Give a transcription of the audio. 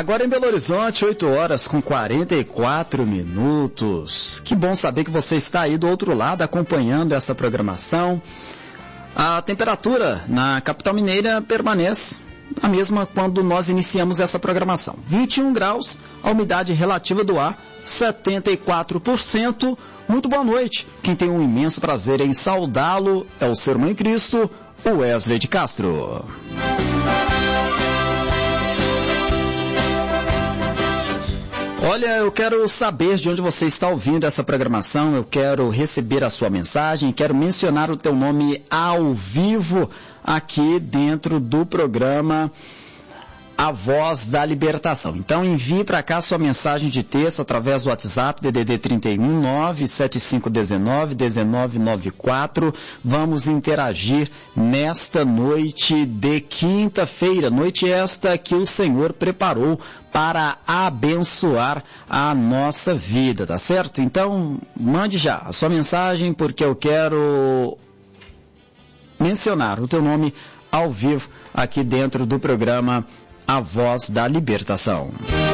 Agora em Belo Horizonte, 8 horas com 44 minutos. Que bom saber que você está aí do outro lado acompanhando essa programação. A temperatura na capital mineira permanece a mesma quando nós iniciamos essa programação. 21 graus, a umidade relativa do ar, 74%. Muito boa noite. Quem tem um imenso prazer em saudá-lo é o seu irmão em Cristo, o Wesley de Castro. Olha, eu quero saber de onde você está ouvindo essa programação, eu quero receber a sua mensagem, quero mencionar o teu nome ao vivo aqui dentro do programa A Voz da Libertação. Então envie para cá sua mensagem de texto através do WhatsApp DDD 31 97519 1994. Vamos interagir nesta noite de quinta-feira, noite esta que o Senhor preparou para abençoar a nossa vida, tá certo? Então mande já a sua mensagem porque eu quero mencionar o teu nome ao vivo aqui dentro do programa A Voz da Libertação.